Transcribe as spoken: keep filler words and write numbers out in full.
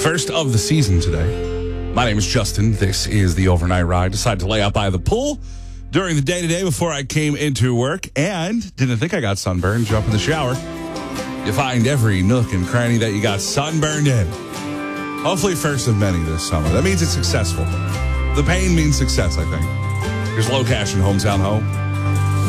First of the season today. My name is Justin. This is the Overnight Ride. Decided to lay out by the pool during the day today before I came into work and didn't think I got sunburned. Jump in the shower. You find every nook and cranny that you got sunburned in. Hopefully first of many this summer. That means it's successful. The pain means success, I think. Here's Low Cash and Hometown Home.